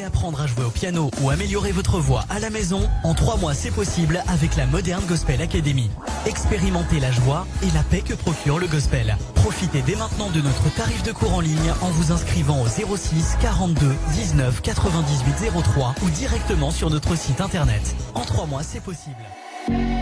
apprendre à jouer au piano ou améliorer votre voix à la maison? En 3 mois, c'est possible avec la Modern Gospel Academy. Expérimentez la joie et la paix que procure le gospel. Profitez dès maintenant de notre tarif de cours en ligne en vous inscrivant au 06 42 19 98 03 ou directement sur notre site internet. En 3 mois, c'est possible.